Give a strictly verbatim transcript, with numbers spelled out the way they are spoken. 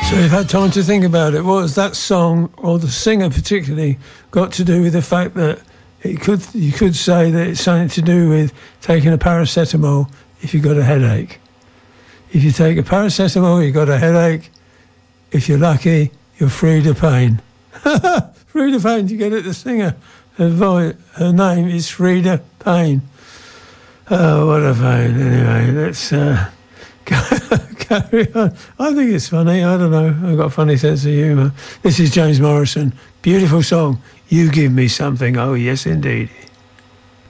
So you've had time to think about it. What has that song, or the singer particularly, got to do with the fact that it could you could say that it's something to do with taking a paracetamol if you've got a headache. If you take a paracetamol, you've got a headache. If you're lucky, you're freed of pain. Frida Payne, do you get it? The singer, her, voice, her name is Frida Payne. Oh, what a pain. Anyway, let's uh, carry on. I think it's funny. I don't know. I've got a funny sense of humour. This is James Morrison. Beautiful song. You give me something. Oh, yes, indeed.